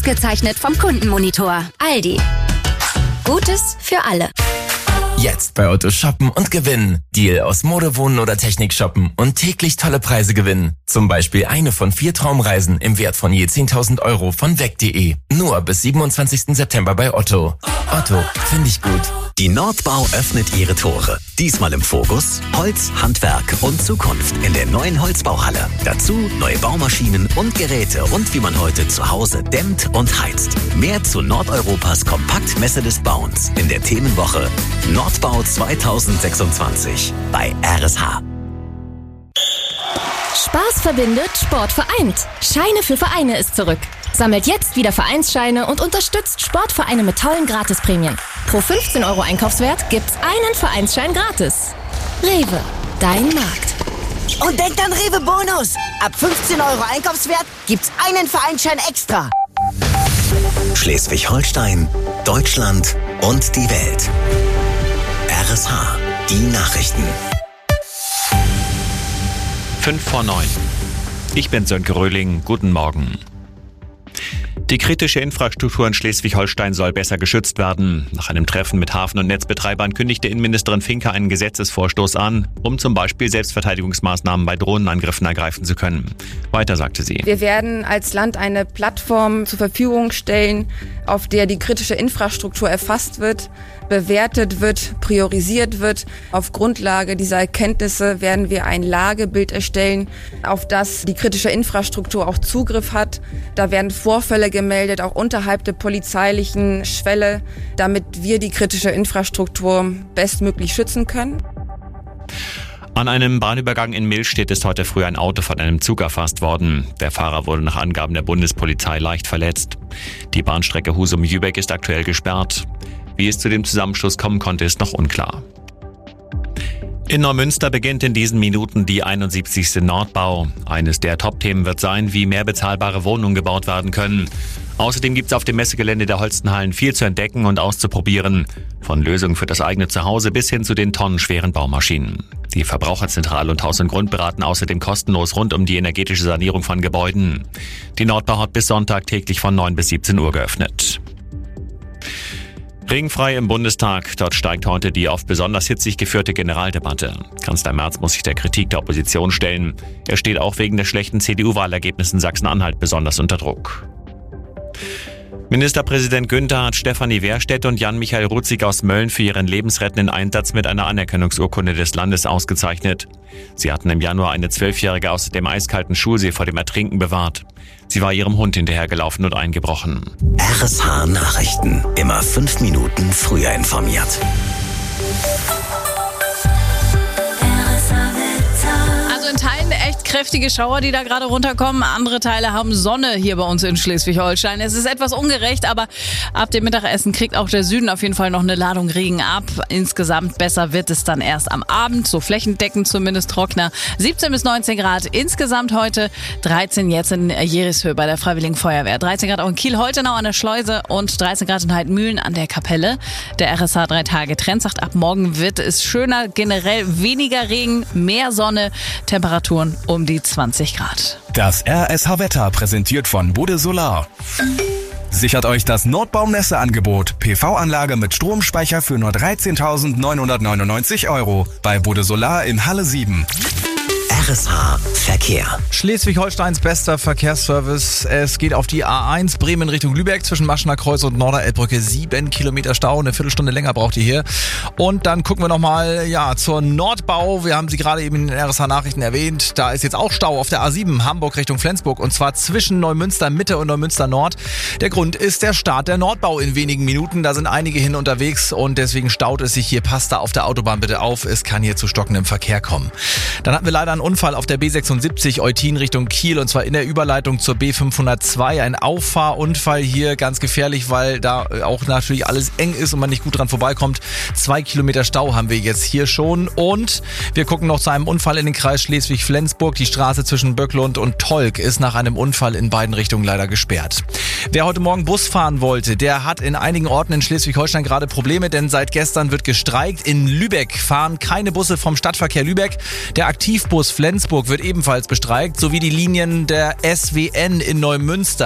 Ausgezeichnet vom Kundenmonitor. Aldi. Gutes für alle. Jetzt bei Otto shoppen und gewinnen. Deal aus Mode, Wohnen oder Technik shoppen und täglich tolle Preise gewinnen. Zum Beispiel eine von 4 Traumreisen im Wert von je 10.000 Euro von weg.de. Nur bis 27. September bei Otto. Otto, finde ich gut. Die Nordbau öffnet ihre Tore. Diesmal im Fokus Holz, Handwerk und Zukunft in der neuen Holzbauhalle. Dazu neue Baumaschinen und Geräte und wie man heute zu Hause dämmt und heizt. Mehr zu Nordeuropas Kompaktmesse des Bauens in der Themenwoche Nordbau 2026 bei RSH. Spaß verbindet, Sport vereint. Scheine für Vereine ist zurück. Sammelt jetzt wieder Vereinsscheine und unterstützt Sportvereine mit tollen Gratisprämien. Pro 15 € Einkaufswert gibt's einen Vereinsschein gratis. Rewe, dein Markt. Und denkt an Rewe Bonus. Ab 15 € Einkaufswert gibt's einen Vereinsschein extra. Schleswig-Holstein, Deutschland und die Welt. RSH, die Nachrichten. 5:09. Ich bin Sönke Röhling. Guten Morgen. Die kritische Infrastruktur in Schleswig-Holstein soll besser geschützt werden. Nach einem Treffen mit Hafen- und Netzbetreibern kündigte Innenministerin Finke einen Gesetzesvorstoß an, um zum Beispiel Selbstverteidigungsmaßnahmen bei Drohnenangriffen ergreifen zu können. Weiter sagte sie: Wir werden als Land eine Plattform zur Verfügung stellen, auf der die kritische Infrastruktur erfasst wird, bewertet wird, priorisiert wird. Auf Grundlage dieser Erkenntnisse werden wir ein Lagebild erstellen, auf das die kritische Infrastruktur auch Zugriff hat. Da werden Vorfälle gemeldet, auch unterhalb der polizeilichen Schwelle, damit wir die kritische Infrastruktur bestmöglich schützen können. An einem Bahnübergang in Millstedt ist heute früh ein Auto von einem Zug erfasst worden. Der Fahrer wurde nach Angaben der Bundespolizei leicht verletzt. Die Bahnstrecke Husum-Jübeck ist aktuell gesperrt. Wie es zu dem Zusammenstoß kommen konnte, ist noch unklar. In Neumünster beginnt in diesen Minuten die 71. Nordbau. Eines der Top-Themen wird sein, wie mehr bezahlbare Wohnungen gebaut werden können. Außerdem gibt es auf dem Messegelände der Holstenhallen viel zu entdecken und auszuprobieren. Von Lösungen für das eigene Zuhause bis hin zu den tonnenschweren Baumaschinen. Die Verbraucherzentrale und Haus und Grund beraten außerdem kostenlos rund um die energetische Sanierung von Gebäuden. Die Nordbau hat bis Sonntag täglich von 9 bis 17 Uhr geöffnet. Regenfrei im Bundestag. Dort steigt heute die oft besonders hitzig geführte Generaldebatte. Kanzler Merz muss sich der Kritik der Opposition stellen. Er steht auch wegen der schlechten CDU-Wahlergebnisse in Sachsen-Anhalt besonders unter Druck. Ministerpräsident Günther hat Stefanie Wehrstedt und Jan-Michael Rutzig aus Mölln für ihren lebensrettenden Einsatz mit einer Anerkennungsurkunde des Landes ausgezeichnet. Sie hatten im Januar eine 12-Jährige aus dem eiskalten Schulsee vor dem Ertrinken bewahrt. Sie war ihrem Hund hinterhergelaufen und eingebrochen. RSH Nachrichten. Immer 5 Minuten früher informiert. Also in Teilen echt kräftige Schauer, die da gerade runterkommen. Andere Teile haben Sonne hier bei uns in Schleswig-Holstein. Es ist etwas ungerecht, aber ab dem Mittagessen kriegt auch der Süden auf jeden Fall noch eine Ladung Regen ab. Insgesamt besser wird es dann erst am Abend, so flächendeckend zumindest trockener. 17 bis 19 Grad insgesamt heute, 13 jetzt in Jerishöhe bei der Freiwilligen Feuerwehr, 13 Grad auch in Kiel-Holtenau an der Schleuse und 13 Grad in Heidmühlen an der Kapelle. Der RSH 3-Tage-Trend sagt, ab morgen wird es schöner, generell weniger Regen, mehr Sonne, Temperaturen um die 20 Grad. Das RSH-Wetter präsentiert von Bode Solar. Sichert euch das Nordbaum-Nässe-Angebot. PV-Anlage mit Stromspeicher für nur 13.999 € bei Bode Solar in Halle 7. RSH Verkehr. Schleswig-Holsteins bester Verkehrsservice. Es geht auf die A1 Bremen Richtung Lübeck zwischen Maschener Kreuz und Norderelbbrücke. 7 Kilometer Stau, eine Viertelstunde länger braucht ihr hier. Und dann gucken wir nochmal zur Nordbau. Wir haben sie gerade eben in den RSH-Nachrichten erwähnt. Da ist jetzt auch Stau auf der A7 Hamburg Richtung Flensburg und zwar zwischen Neumünster Mitte und Neumünster Nord. Der Grund ist der Start der Nordbau in wenigen Minuten. Da sind einige hin unterwegs und deswegen staut es sich hier. Passt da auf der Autobahn bitte auf. Es kann hier zu stockendem Verkehr kommen. Dann hatten wir leider einen Unfall auf der B76 Eutin Richtung Kiel und zwar in der Überleitung zur B502. Ein Auffahrunfall hier, ganz gefährlich, weil da auch natürlich alles eng ist und man nicht gut dran vorbeikommt. 2 Kilometer Stau haben wir jetzt hier schon und wir gucken noch zu einem Unfall in den Kreis Schleswig-Flensburg. Die Straße zwischen Böcklund und Tolk ist nach einem Unfall in beiden Richtungen leider gesperrt. Wer heute Morgen Bus fahren wollte, der hat in einigen Orten in Schleswig-Holstein gerade Probleme, denn seit gestern wird gestreikt. In Lübeck fahren keine Busse vom Stadtverkehr Lübeck. Der Aktivbus Flensburg wird ebenfalls bestreikt, sowie die Linien der SWN in Neumünster.